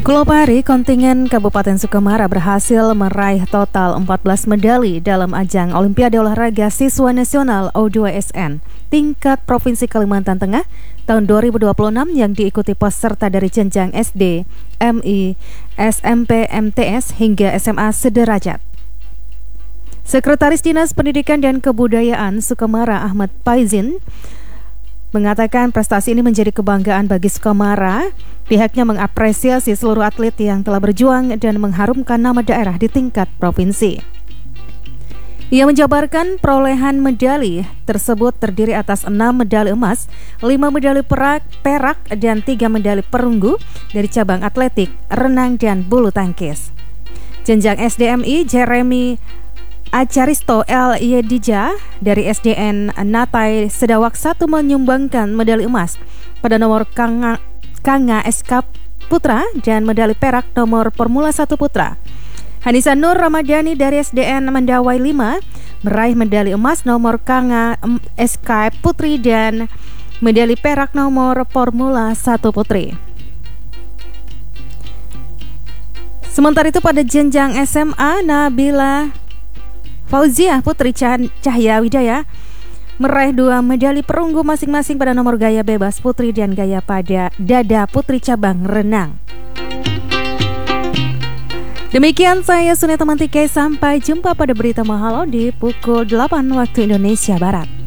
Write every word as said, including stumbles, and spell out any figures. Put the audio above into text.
Globari, kontingen Kabupaten Sukamara berhasil meraih total empat belas medali dalam ajang Olimpiade Olahraga Siswa Nasional O dua S N tingkat Provinsi Kalimantan Tengah tahun dua ribu dua puluh enam yang diikuti peserta dari jenjang S D, M I, S M P, M T S hingga S M A sederajat. Sekretaris Dinas Pendidikan dan Kebudayaan Sukamara Ahmad Paizin mengatakan prestasi ini menjadi kebanggaan bagi Sukamara. Pihaknya mengapresiasi seluruh atlet yang telah berjuang dan mengharumkan nama daerah di tingkat provinsi. Ia menjabarkan perolehan medali tersebut terdiri atas enam medali emas, lima medali perak, perak, dan tiga medali perunggu dari cabang atletik, renang, dan bulu tangkis. Jenjang S D M I, Jeremy Acaristo L. Yedija dari S D N Natai Sedawak satu menyumbangkan medali emas pada nomor Kanga, Kanga S K Putra dan medali perak nomor Formula satu Putra. Hanisa Nur Ramadhani dari S D N Mendawai lima meraih medali emas nomor Kanga S K Putri dan medali perak nomor Formula satu Putri. Sementara itu pada jenjang S M A, Nabila Fauziah Putri Cahya Widaya meraih dua medali perunggu masing-masing pada nomor gaya bebas putri dan gaya pada dada putri cabang renang. Demikian saya Suneta Mantike, sampai jumpa pada berita Mahalo di pukul delapan waktu Indonesia Barat.